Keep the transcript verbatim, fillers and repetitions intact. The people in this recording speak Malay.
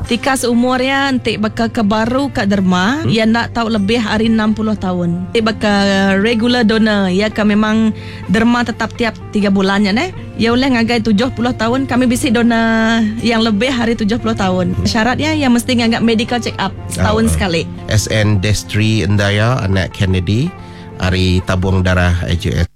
Tika seumurnya nanti bakal ke baru kat derma, hmm? Ia nak tahu lebih hari enam puluh tahun. Nanti bakal regular donor, ya kan memang derma tetap tiap tiga bulannya ne. Ya oleh ngagai tujuh puluh tahun kami bisi donor yang lebih hari tujuh puluh tahun. Syaratnya yang mesti ngagak medical check up setahun uh, sekali. S N Destri Endaya, anak Kennedy, hari tabung darah A J S.